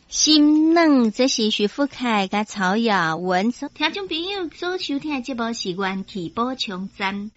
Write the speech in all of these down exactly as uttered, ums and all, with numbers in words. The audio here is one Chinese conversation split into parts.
心软，这是徐福凯甲曹雅文。听众朋友所收听的节目是元气补充站。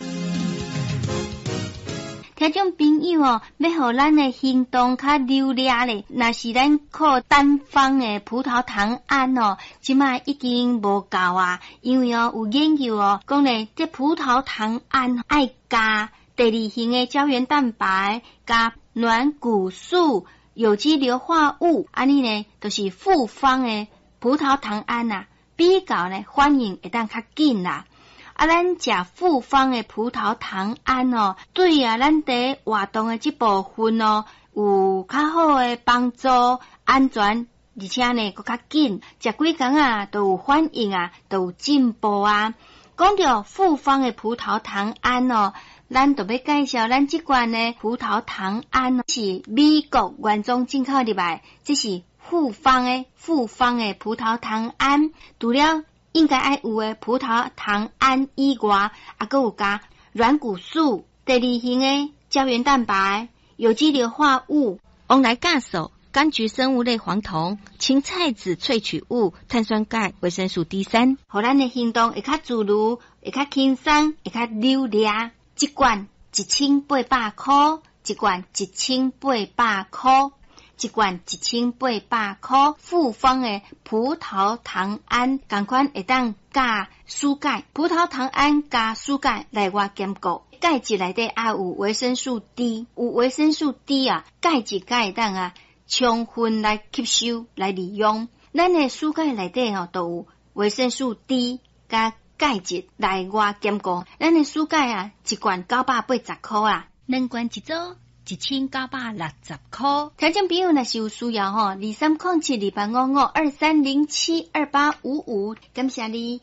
听众朋友哦，要互咱的行动较流利咧，若是咱靠单方的葡萄糖胺哦，即卖已经无够啊，因为哦有研究哦，讲咧这葡萄糖胺爱加第二型的胶原蛋白、加软骨素、有机硫化物，安尼呢，就是复方的葡萄糖胺啊，比较呢反应会当较紧啦。啊，咱食复方的葡萄糖胺哦，对啊，咱伫活动的这部分哦，有较好的帮助，安全，而且呢，佫较紧，食几工啊，都有反应啊，都有进步啊。讲到复方的葡萄糖胺哦，咱就要介绍咱这款的葡萄糖胺是美国原装进口入来，这是复方的复方的葡萄糖胺，除了应该爱有的葡萄糖胺以外，还佫有加软骨素、第二型的胶原蛋白、有机硫化物、翁来酵素、柑橘生物类黄酮、青菜籽萃取物、碳酸钙、维生素 D 三，互咱的行动会较自如，会较轻松，会较流利。一罐一千八百块，一罐一千八百块。一罐一千八百块，复方的葡萄糖胺，同款会当加蔬钙，葡萄糖胺加蔬钙来我兼顾。钙质内底也有维生素 D， 有维生素 D 啊，钙质钙会当啊充分来吸收来利用。咱的蔬钙内底哦都有维生素 D 加钙质来我兼顾。咱的蔬钙啊，一罐九百八十块啊，两罐一组。一千九百六十块，听众朋友若是有需要吼，二三零七二八五五二三零七二八五五，感谢你。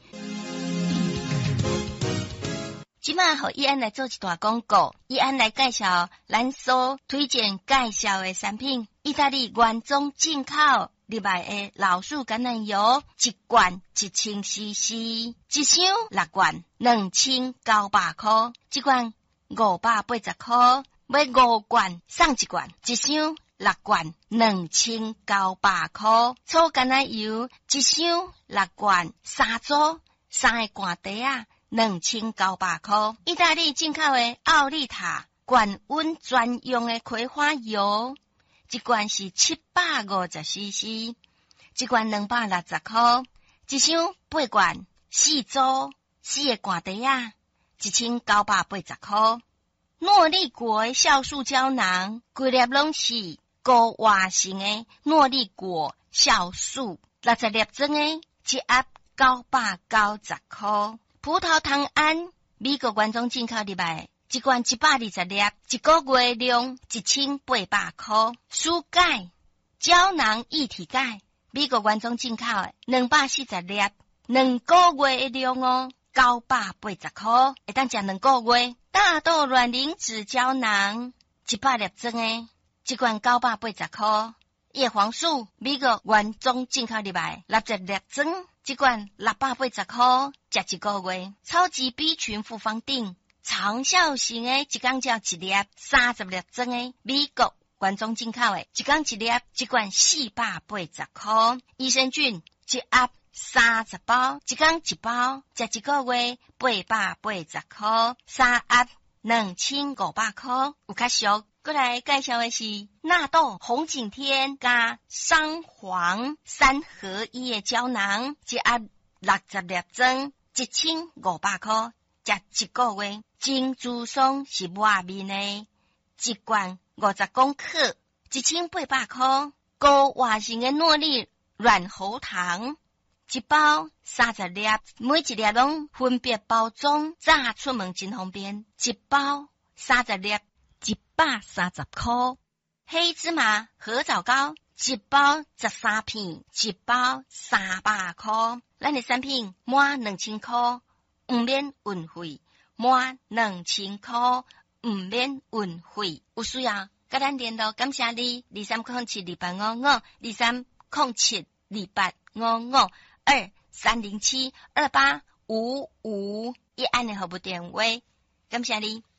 今晚和易安来做一段广告，易安来介绍咱所推荐介绍的产品，意大利原装进口入来的老树橄榄油，一罐一千 C C， 一箱六罐两千九百块，一罐五百八十块。买五罐送一罐，一箱六罐两千九百块。粗橄榄油一箱六罐，三组三个罐底啊，两千九百块。意大利进口的奥利塔高温专用的葵花油，一罐是七百五十 C C， 一罐两百六十块。一箱八罐，四组四个罐底啊，一千九百八十块。诺丽果酵素胶囊，规粒拢是高活性的诺丽果酵素，六十粒装的，一盒九百九十块。葡萄糖胺，美国原装进口入来，一罐一百二十粒，一个月量一千八百块。蔬钙胶囊一体钙，美国原装进口的，两百四十粒，两个月的量哦，九百八十块，会当食两个月。大豆卵磷脂胶囊一百粒装的，一罐九百八十块。叶黄素美国原装进口入来，六十粒装，一罐六百八十块，食一个月。超级 B 群复方锭长效型的，一工只一粒，三十粒装的，美国原装进口的，一工一粒，一罐四百八十块。益生菌一盒三十包，一工一包，食一个月八百八十块，三盒两千五百块，有较俗。过来介绍的是纳豆红景天加桑黄三合一的胶囊，一盒六十粒装，一千五百块，食一个月。精珠松是外面的，一罐五十公克，一千八百块。高活性的诺丽软喉糖。一包三十粒，每一粒拢分别包装，炸出门真方便。一包三十粒，一百三十块。黑芝麻合枣糕，一包十三片，一包三百块。咱的产品满两千块，唔免运费；满两千块，唔免运费。有需要跟咱联络，感谢你。二三零七二八五五，二三零七二八五五。二三零七二八五五，一按的服务电话，感谢你。